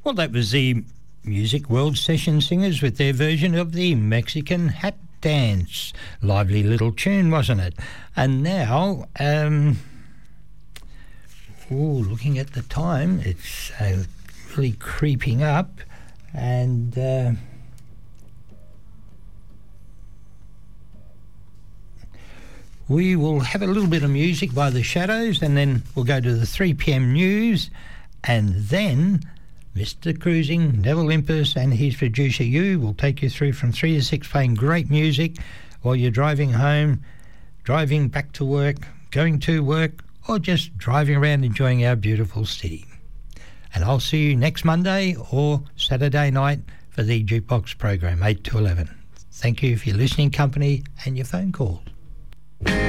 Well, that was the Music World Session Singers with their version of the Mexican Hat Dance. Lively little tune, wasn't it? And now, looking at the time, it's really creeping up, and we will have a little bit of music by The Shadows, and then we'll go to the 3 p.m. news, and then Mr. Cruising, Neville Limpus, and his producer you will take you through from 3 to 6 playing great music while you're driving home, driving back to work, going to work, or just driving around enjoying our beautiful city. And I'll see you next Monday or Saturday night for the Jukebox program, 8 to 11. Thank you for your listening company and your phone calls.